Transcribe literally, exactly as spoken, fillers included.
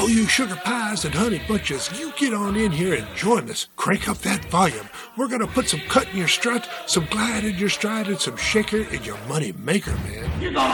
all you sugar pies and honey bunches, you get on in here and join us. Crank up that volume. We're going to put some cut in your strut, some glide in your stride, and some shaker in your money maker, man. You're gonna